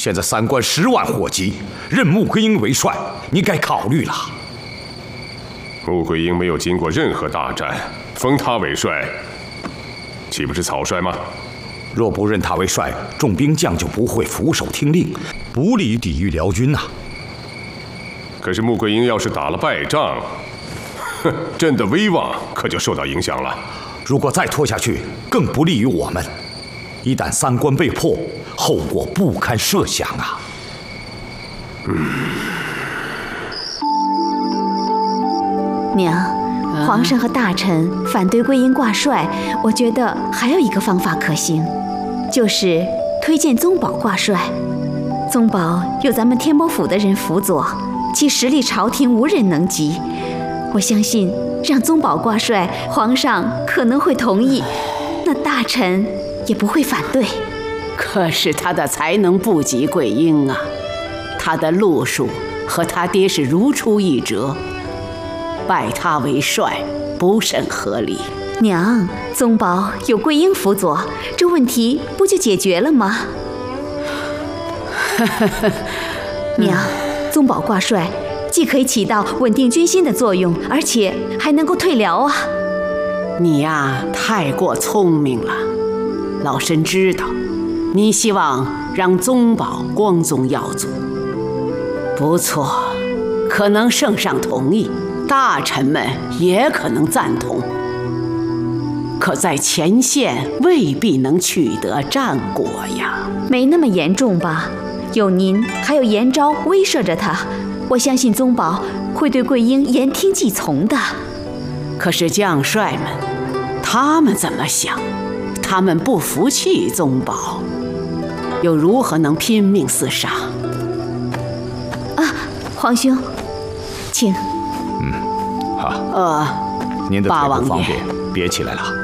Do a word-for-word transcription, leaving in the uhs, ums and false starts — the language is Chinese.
现在三关十万火急，任穆桂英为帅，你该考虑了。 穆桂英没有经过任何大战，封他为帅，岂不是草率吗？ 若不任他为帅，众兵将就不会俯首听令，不利于抵御辽军呐、啊。 可是穆桂英要是打了败仗，哼，朕的威望可就受到影响了。 如果再拖下去，更不利于我们。一旦三关被破，后果不堪设想啊！ 嗯。 娘，皇上和大臣反对桂英挂帅，我觉得还有一个方法可行，就是推荐宗保挂帅。宗保有咱们天波府的人辅佐，其实力朝廷无人能及。我相信让宗保挂帅，皇上可能会同意，那大臣也不会反对。 可是他的才能不及桂英啊，他的路数和他爹是如出一辙，拜他为帅不甚合理。 娘，宗保有桂英辅佐，这问题不就解决了吗？娘，宗保挂帅既可以起到稳定军心的作用，而且还能够退辽啊。 你呀，太过聪明了。老身知道，你希望让宗保光宗耀祖。不错，可能圣上同意，大臣们也可能赞同。可在前线未必能取得战果呀。 没那么严重吧？有您还有严昭威慑着他，我相信宗保会对桂英言听计从的。 可是将帅们，他们怎么想？他们不服气宗保，又如何能拼命厮杀？ 啊，皇兄，请。 嗯，好。 呃， 您的腿不方便，别起来了。